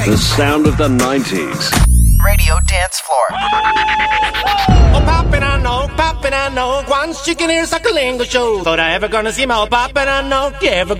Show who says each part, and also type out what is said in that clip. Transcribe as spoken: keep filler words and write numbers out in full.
Speaker 1: The sound of the nineties.
Speaker 2: Radio Dance Floor.
Speaker 3: Oh, poppin', I know, poppin', I know. Once you can hear Suckalingo show. Thought I ever gonna see my poppin', I know. You ever